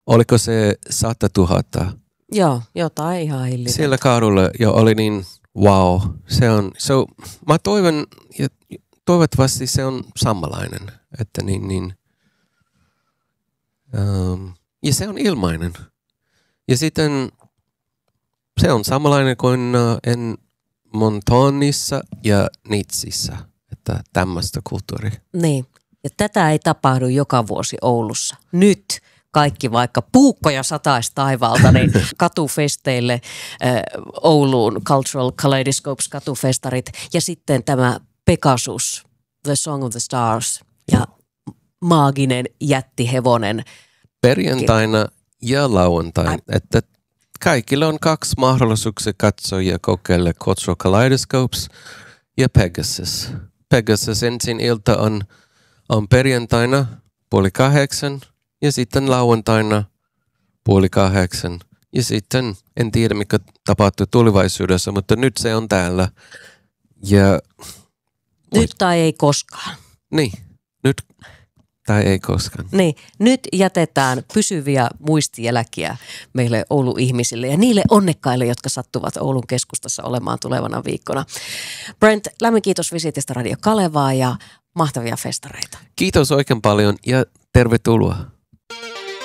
Oliko se 100 000? Joo, jotain ihan hillitöntä. Siellä kadulla jo oli niin wow. Mä toivon, ja toivottavasti se on samanlainen, että ja se on ilmainen. Ja sitten se on samanlainen kuin Montonissa ja Nitsissä, että tämmöistä kulttuuria. Niin, ja tätä ei tapahdu joka vuosi Oulussa. Nyt kaikki vaikka puukkoja sataisi taivaalta, niin katufesteille Ouluun, Cultural Kaleidoscopes katufestarit ja sitten tämä Pegasus, The Song of the Stars ja maaginen jättihevonen. Perjantaina ja lauantaina, että kaikilla on 2 mahdollisuuksia katsoa ja kokeilla Cultural Kaleidoscopes ja Pegasus. Pegasus ensin ilta on perjantaina 7:30 ja sitten lauantaina 7:30 ja sitten en tiedä mikä tapahtuu tulevaisuudessa, mutta nyt se on täällä. Ja nyt tai ei koskaan. Niin, nyt tai ei koskaan. Niin, nyt jätetään pysyviä muistijälkiä meille Oulu-ihmisille ja niille onnekkaille, jotka sattuvat Oulun keskustassa olemaan tulevana viikkona. Brent, lämmin kiitos visitistä Radio Kalevaa ja mahtavia festareita. Kiitos oikein paljon ja tervetuloa.